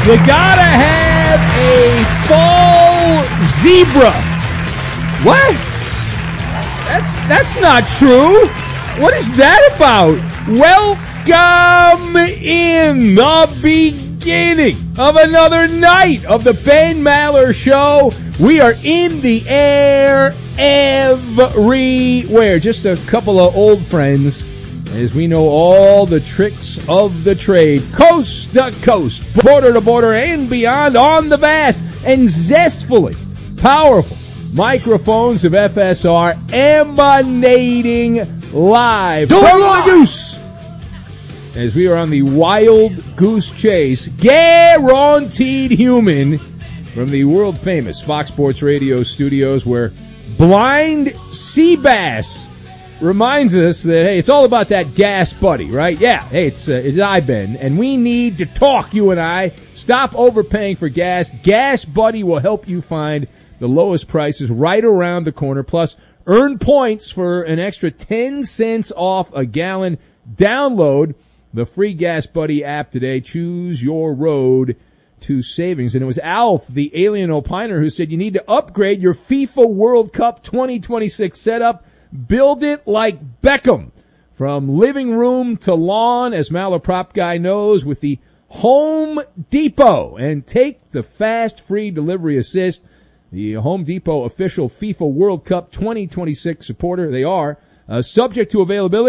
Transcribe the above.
You gotta have a fall zebra. What? That's not true. What is that about? Welcome in the beginning of another night of the Ben Maller Show. We are in the air everywhere. Just a couple of old friends, as we know all the tricks of the trade, coast to coast, border to border, and beyond, on the vast and zestfully powerful microphones of FSR, emanating live from the Goose, as we are on the Wild Goose Chase, guaranteed human, from the world-famous Fox Sports Radio studios, where blind Seabass reminds us that, hey, it's all about that gas buddy, right? Yeah, hey, it's I, Ben, and we need to talk, you and I. Stop overpaying for gas. Gas Buddy will help you find the lowest prices right around the corner. Plus, earn points for an extra 10 cents off a gallon. Download the free Gas Buddy app today. Choose your road to savings. And it was Alf, the alien opiner, who said you need to upgrade your FIFA World Cup 2026 setup. Build it like Beckham, from living room to lawn, as Maller Prop Guy knows, with the Home Depot. And take the fast free delivery assist. The Home Depot official FIFA World Cup 2026 supporter. They are subject to availability.